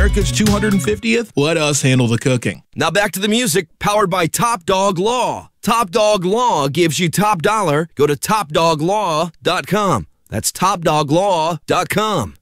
America's 250th? Let us handle the cooking. Now back to the music, powered by Top Dog Law. Top Dog Law gives you top dollar. Go to topdoglaw.com. That's topdoglaw.com.